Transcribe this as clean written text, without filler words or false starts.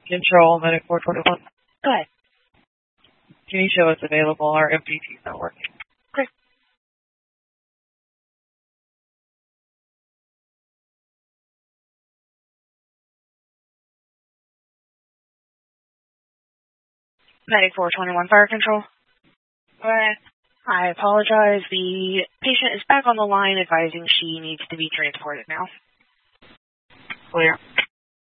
Control, Medic 421. Go ahead. Can you show what's available? Our MPT's not working. Okay. Medic 421, Fire Control. Go ahead. I apologize. The patient is back on the line advising she needs to be transported now. Clear.